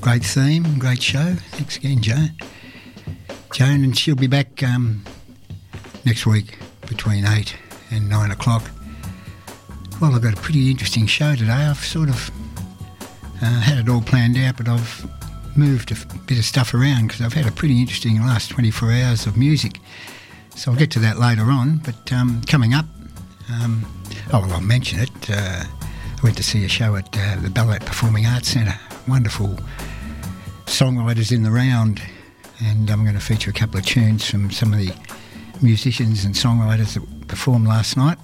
Great theme, great show. Thanks again, Joan, and she'll be back next week between 8 and 9 o'clock. Well, I've got a pretty interesting show today. I've sort of had it all planned out, but I've moved a bit of stuff around because I've had a pretty interesting last 24 hours of music. So I'll get to that later on. But coming up, I'll mention it. I went to see a show at the Ballarat Performing Arts Centre. Wonderful songwriters in the round, and I'm going to feature a couple of tunes from some of the musicians and songwriters that performed last night.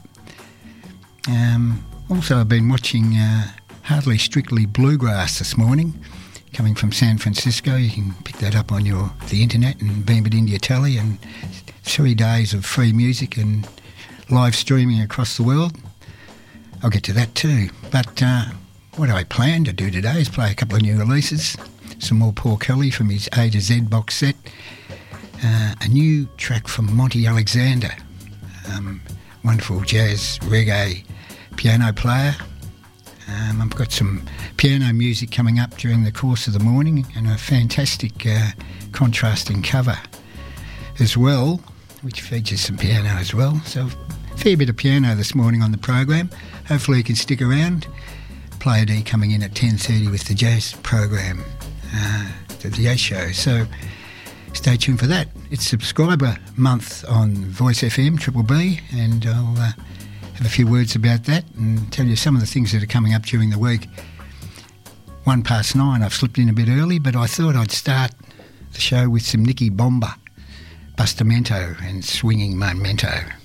Also, I've been watching Hardly Strictly Bluegrass this morning, coming from San Francisco. You can pick that up on the internet and beam it into your telly, and 3 days of free music and live streaming across the world. I'll get to that too. But what I plan to do today is play a couple of new releases, some more Paul Kelly from his A to Z box set, a new track from Monty Alexander, wonderful jazz reggae piano player. I've got some piano music coming up during the course of the morning, and a fantastic contrasting cover as well, which features some piano as well. So a fair bit of piano this morning on the program. Hopefully you can stick around. Player D coming in at 10:30 with the jazz program, the jazz show. So stay tuned for that. It's subscriber month on Voice FM Triple B, and I'll have a few words about that and tell you some of the things that are coming up during the week. 9:01, I've slipped in a bit early, but I thought I'd start the show with some Nicky Bomba, Bustamento and Swinging Memento.